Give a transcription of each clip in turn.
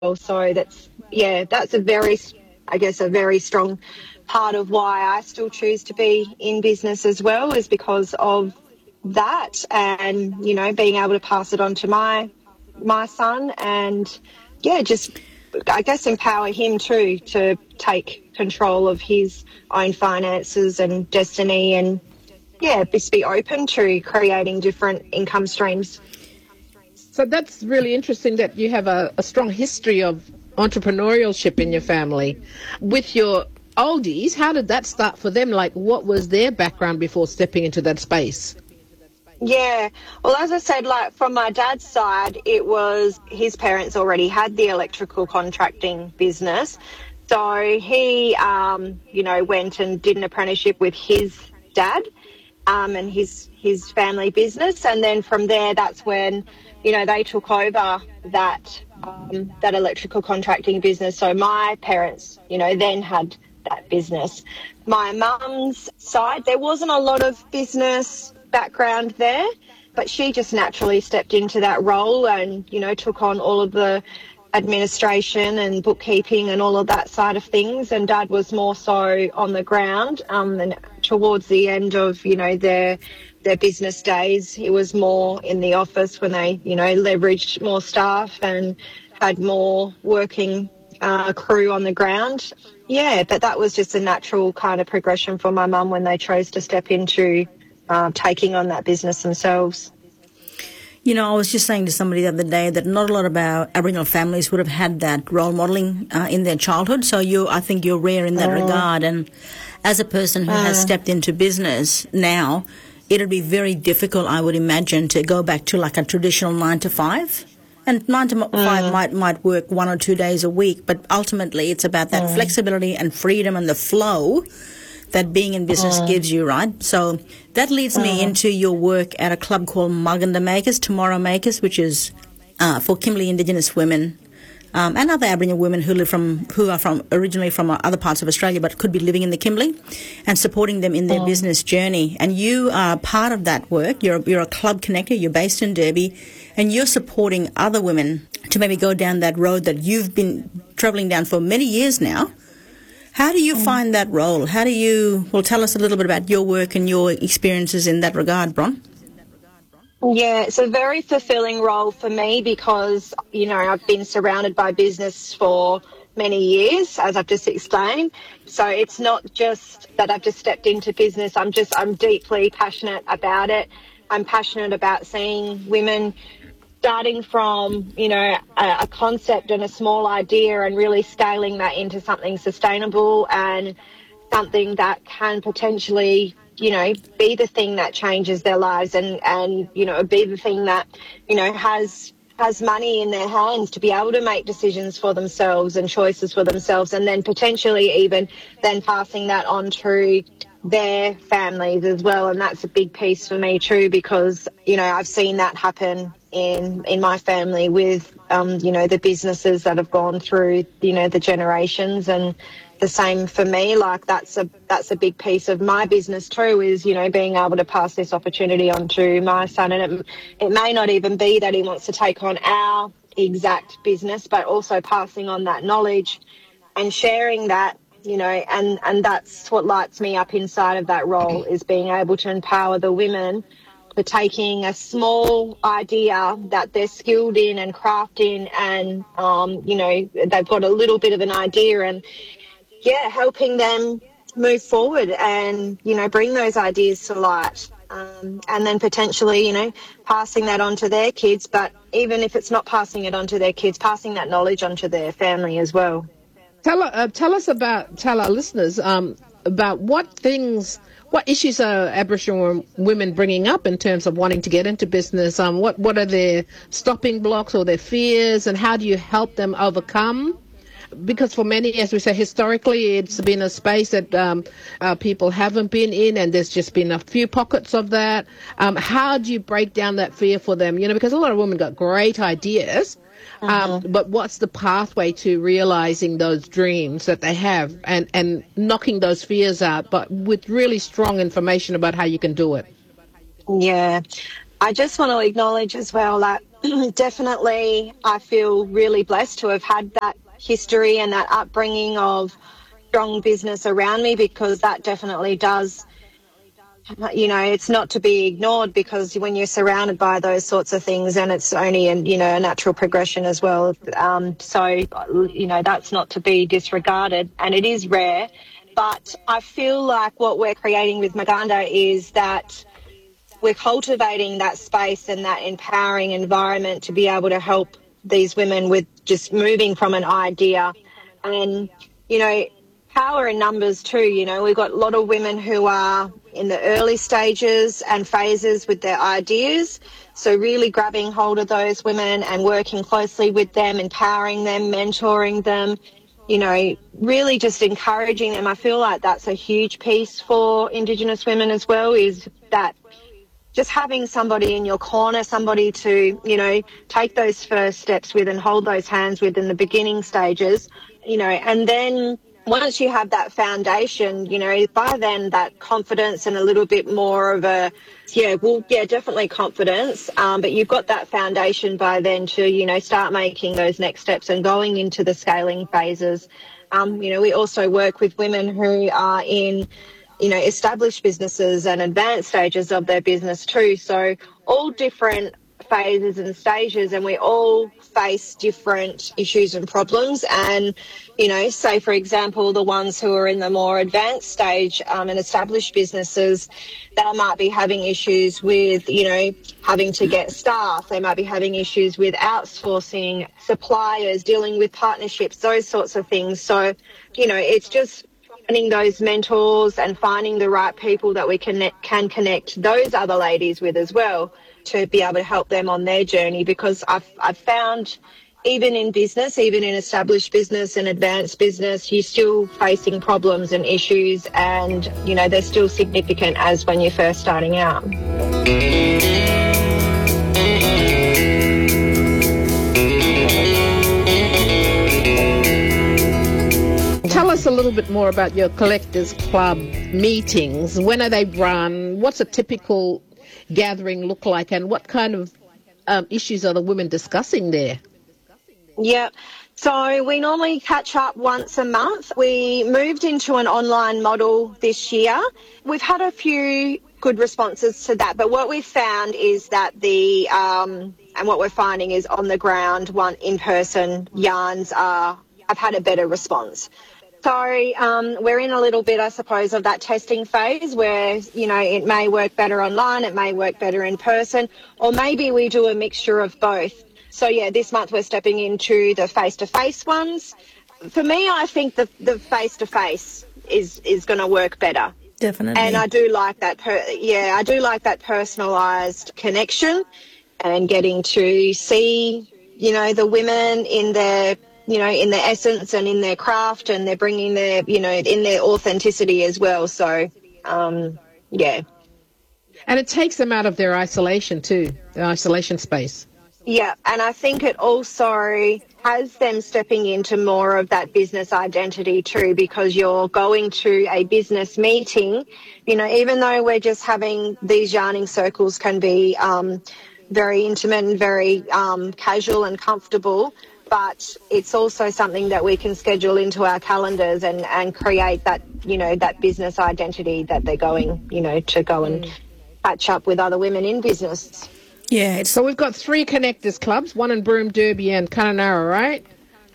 So that's a very strong part of why I still choose to be in business as well, is because of that, and being able to pass it on to my son, and just I guess empower him too to take control of his own finances and destiny, and just be open to creating different income streams. So that's really interesting that you have a strong history of entrepreneurship in your family. With your oldies, how did that start for them? Like, what was their background before stepping into that space? Yeah, well, as I said, like from my dad's side, it was his parents already had the electrical contracting business. So he, went and did an apprenticeship with his dad, and his family business. And then from there, that's when, they took over that electrical contracting business. So my parents, then had that business. My mum's side, there wasn't a lot of business background there, but she just naturally stepped into that role and, took on all of the administration and bookkeeping and all of that side of things. And Dad was more so on the ground, and towards the end of, their business days, he was more in the office when they, leveraged more staff and had more working crew on the ground. Yeah, but that was just a natural kind of progression for my mum when they chose to step into taking on that business themselves. I was just saying to somebody the other day that not a lot of our Aboriginal families would have had that role modelling in their childhood. So I think you're rare in that regard. And as a person who has stepped into business now, it'll be very difficult, I would imagine, to go back to like a traditional 9 to 5. And 9 to 5 might work 1 or 2 days a week, but ultimately it's about that flexibility and freedom and the flow that being in business gives you, right? So that leads me into your work at a club called Muganda Makers, Tomorrow Makers, which is for Kimberley Indigenous women and other Aboriginal women who are originally from other parts of Australia but could be living in the Kimberley, and supporting them in their business journey. And you are part of that work. You're a club connector. You're based in Derby, and you're supporting other women to maybe go down that road that you've been travelling down for many years now. How do you find that role? Tell us a little bit about your work and your experiences in that regard, Bron. Yeah, it's a very fulfilling role for me because, I've been surrounded by business for many years, as I've just explained. So it's not just that I've just stepped into business. I'm deeply passionate about it. I'm passionate about seeing women starting from, a concept and a small idea and really scaling that into something sustainable and something that can potentially, be the thing that changes their lives and be the thing that, has money in their hands to be able to make decisions for themselves and choices for themselves, and then potentially even then passing that on to their families as well. And that's a big piece for me too, because, I've seen that happen in my family with, the businesses that have gone through, the generations. And the same for me, like that's a big piece of my business too, is, being able to pass this opportunity on to my son. And it may not even be that he wants to take on our exact business, but also passing on that knowledge and sharing that, and that's what lights me up inside of that role, is being able to empower the women for taking a small idea that they're skilled in and craft in, and, they've got a little bit of an idea, and, helping them move forward and, bring those ideas to light. And then potentially, passing that on to their kids. But even if it's not passing it on to their kids, passing that knowledge onto their family as well. Tell our listeners about what issues are Aboriginal women bringing up in terms of wanting to get into business. What are their stopping blocks or their fears, and how do you help them overcome? Because for many, as we say, historically, it's been a space that people haven't been in, and there's just been a few pockets of that. How do you break down that fear for them? Because a lot of women got great ideas, but what's the pathway to realizing those dreams that they have and knocking those fears out, but with really strong information about how you can do it? Yeah. I just want to acknowledge as well that Definitely, I feel really blessed to have had that history and that upbringing of strong business around me, because that definitely does, it's not to be ignored, because when you're surrounded by those sorts of things, and it's only a natural progression as well. That's not to be disregarded, and it is rare. But I feel like what we're creating with Maganda is that we're cultivating that space and that empowering environment to be able to help these women with just moving from an idea. And, power in numbers too. We've got a lot of women who are in the early stages and phases with their ideas. So really grabbing hold of those women and working closely with them, empowering them, mentoring them, really just encouraging them. I feel like that's a huge piece for Indigenous women as well, is that just having somebody in your corner, somebody to, take those first steps with and hold those hands with in the beginning stages, and then once you have that foundation, by then that confidence and a little bit more of definitely confidence. But you've got that foundation by then to, start making those next steps and going into the scaling phases. We also work with women who are in established businesses and advanced stages of their business too. So all different phases and stages, and we all face different issues and problems. And, say, for example, the ones who are in the more advanced stage and established businesses, they might be having issues with, having to get staff. They might be having issues with outsourcing, suppliers, dealing with partnerships, those sorts of things. So, it's just finding those mentors and finding the right people that we can connect those other ladies with as well, to be able to help them on their journey. Because I've found, even in business, even in established business and advanced business, you're still facing problems and issues, and they're still significant as when you're first starting out. Tell us a little bit more about your Collectors Club meetings. When are they run? What's a typical gathering look like, and what kind of issues are the women discussing there? Yeah, so we normally catch up once a month. We moved into an online model this year. We've had a few good responses to that, but what we've found is that and what we're finding is on the ground, in-person yarns have had a better response. So we're in a little bit, I suppose, of that testing phase where, it may work better online, it may work better in person, or maybe we do a mixture of both. So, this month we're stepping into the face-to-face ones. For me, I think the face-to-face is going to work better. Definitely. And I do like that. I do like that personalised connection and getting to see, the women in their in their essence and in their craft, and they're bringing their, in their authenticity as well. So, yeah. And it takes them out of their isolation too, the isolation space. Yeah, and I think it also has them stepping into more of that business identity too, because you're going to a business meeting, even though we're just having these yarning circles can be very intimate and very casual and comfortable, but it's also something that we can schedule into our calendars and create that, that business identity that they're going, to go and catch up with other women in business. Yeah. So we've got 3 Connectors Clubs, one in Broome, Derby and Kununurra, right?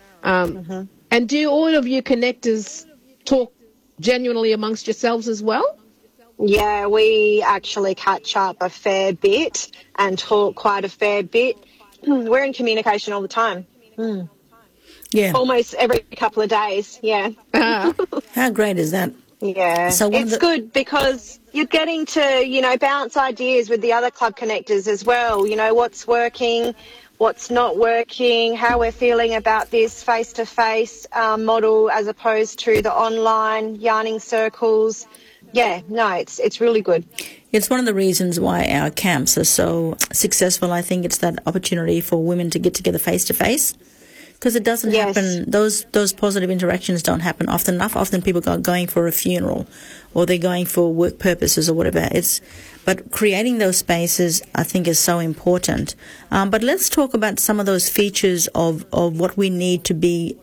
And do all of you Connectors talk genuinely amongst yourselves as well? Yeah, we actually catch up a fair bit and talk quite a fair bit. We're in communication all the time. Yeah. Almost every couple of days, yeah. How great is that? Yeah, so it's good because you're getting to, bounce ideas with the other club connectors as well. What's working, what's not working, how we're feeling about this face-to-face model as opposed to the online yarning circles. Yeah, no, it's really good. It's one of the reasons why our camps are so successful. I think it's that opportunity for women to get together face-to-face, Because it doesn't Yes. happen, those positive interactions don't happen often enough. Often people are going for a funeral or they're going for work purposes or whatever. But creating those spaces, I think, is so important. But let's talk about some of those features of what we need to be